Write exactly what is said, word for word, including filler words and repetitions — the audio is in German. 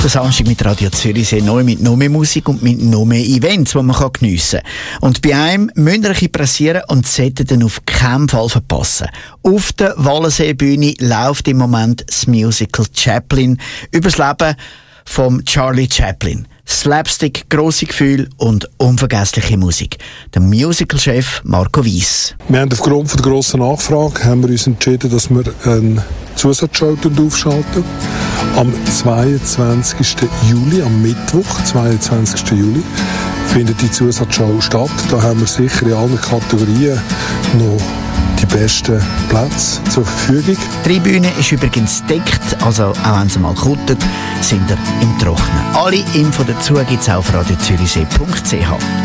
Der Samstag mit Radio Zürichsee neu mit noch mehr Musik und mit noch mehr Events, die man geniessen kann. Und bei einem müsst ihr euch pressieren und solltet dann auf keinen Fall verpassen. Auf der Wallensee-Bühne läuft im Moment das Musical Chaplin über das Leben von Charlie Chaplin. Slapstick, grosse Gefühle und unvergessliche Musik. Der Musical-Chef Marco Weiss. Wir haben aufgrund von der grossen Nachfrage haben wir uns entschieden, dass wir eine Zusatzshow aufschalten. Am zweiundzwanzigsten Juli, am Mittwoch, zweiundzwanzigsten Juli, findet die Zusatzshow statt. Da haben wir sicher in allen Kategorien noch die besten Plätze zur Verfügung. Die Tribüne ist übrigens deckt, also auch wenn sie mal kuttet, sind ihr im Trocknen. Alle Infos dazu gibt es auf radio zürichsee punkt c h.